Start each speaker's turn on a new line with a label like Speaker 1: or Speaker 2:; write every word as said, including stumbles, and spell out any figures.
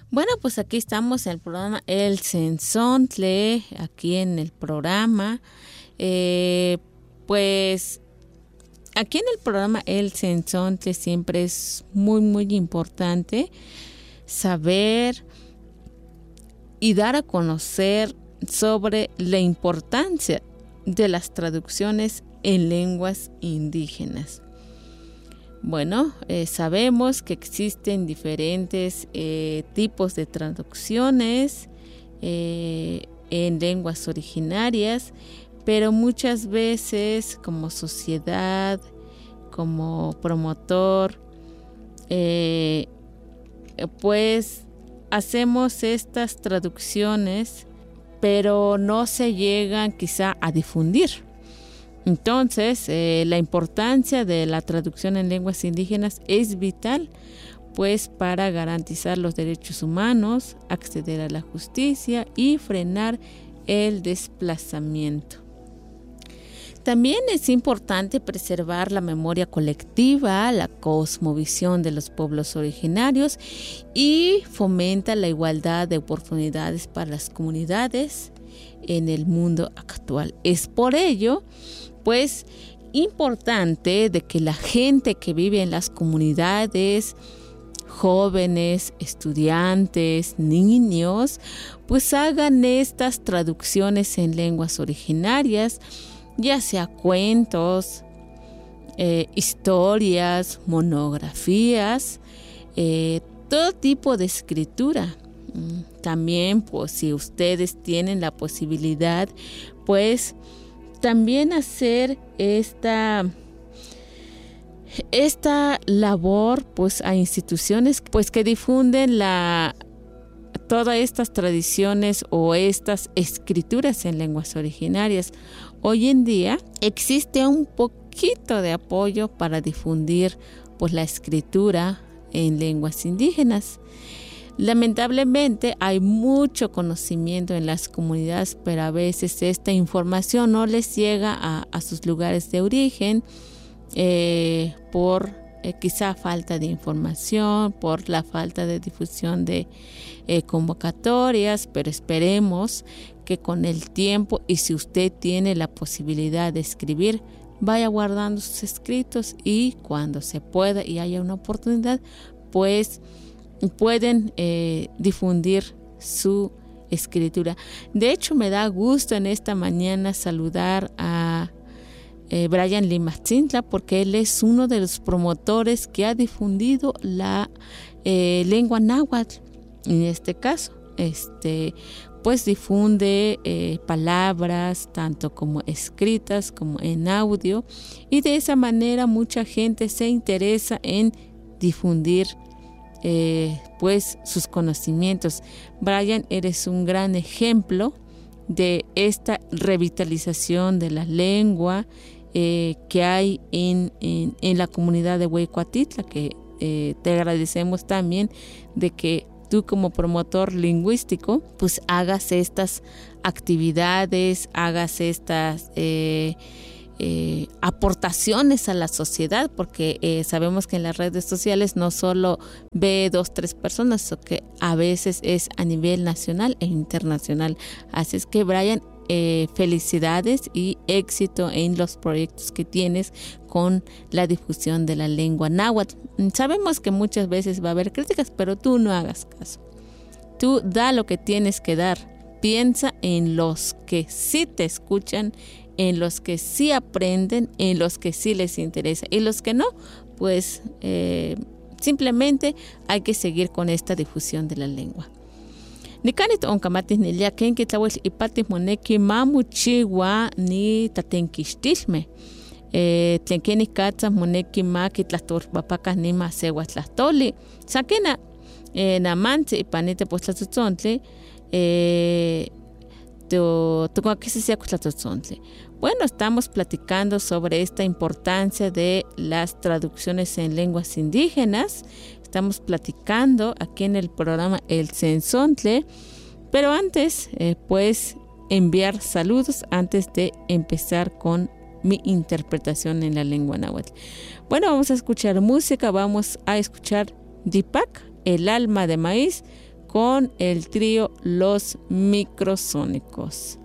Speaker 1: Bueno, pues aquí estamos en el programa El Cenzontle, aquí en el programa. Eh, pues aquí en el programa El Cenzontle siempre es muy, muy importante saber y dar a conocer sobre la importancia de las traducciones en lenguas indígenas. Bueno, eh, sabemos que existen diferentes eh, tipos de traducciones eh, en lenguas originarias, pero muchas veces como sociedad, como promotor, eh, pues hacemos estas traducciones, pero no se llegan quizá a difundir. Entonces, eh, la importancia de la traducción en lenguas indígenas es vital, pues para garantizar los derechos humanos, acceder a la justicia y frenar el desplazamiento. También es importante preservar la memoria colectiva, la cosmovisión de los pueblos originarios y fomenta la igualdad de oportunidades para las comunidades en el mundo actual. Es por ello pues importante de que la gente que vive en las comunidades, jóvenes, estudiantes, niños, pues hagan estas traducciones en lenguas originarias, ya sea cuentos, eh, historias, monografías, eh, todo tipo de escritura. También, pues si ustedes tienen la posibilidad, pues también hacer esta, esta labor pues a instituciones pues que difunden la, todas estas tradiciones o estas escrituras en lenguas originarias. Hoy en día existe un poquito de apoyo para difundir pues la escritura en lenguas indígenas. Lamentablemente hay mucho conocimiento en las comunidades, pero a veces esta información no les llega a, a sus lugares de origen eh, por eh, quizá falta de información, por la falta de difusión de eh, convocatorias, pero esperemos que con el tiempo y si usted tiene la posibilidad de escribir, vaya guardando sus escritos y cuando se pueda y haya una oportunidad, pues pueden eh, difundir su escritura. De hecho, me da gusto en esta mañana saludar a eh, Brian Limatzintla, porque él es uno de los promotores que ha difundido la eh, lengua náhuatl. En este caso, este, pues difunde eh, palabras tanto como escritas como en audio, y de esa manera mucha gente se interesa en difundir Eh, pues sus conocimientos. Brian, eres un gran ejemplo de esta revitalización de la lengua eh, que hay en, en, en la comunidad de Huehuatitla, que eh, te agradecemos también de que tú como promotor lingüístico pues hagas estas actividades, hagas estas eh, Eh, aportaciones a la sociedad, porque eh, sabemos que en las redes sociales no solo ve dos, tres personas, sino que a veces es a nivel nacional e internacional. Así es que, Brian, eh, felicidades y éxito en los proyectos que tienes con la difusión de la lengua náhuatl. Sabemos que muchas veces va a haber críticas, pero tú no hagas caso. Tú da lo que tienes que dar. Piensa en los que sí te escuchan, en los que sí aprenden, en los que sí les interesa, y los que no, pues eh, simplemente hay que seguir con esta difusión de la lengua. Nikanit onkamatis nilia kenki tlawel ipatis moneki mamuchiwa ni tatenkixtilme. Eh, tlen kenih katzas moneki ma kitlahtolpapakas nima sewa tlahtoli. Sakena eh, namantzi ipanite postlatzotzontle eh, Bueno, estamos platicando sobre esta importancia de las traducciones en lenguas indígenas. Estamos platicando aquí en el programa El Cenzontle, pero antes, eh, pues, enviar saludos antes de empezar con mi interpretación en la lengua náhuatl. Bueno, vamos a escuchar música, vamos a escuchar Dipak, El alma de maíz, con el trío Los Microsónicos.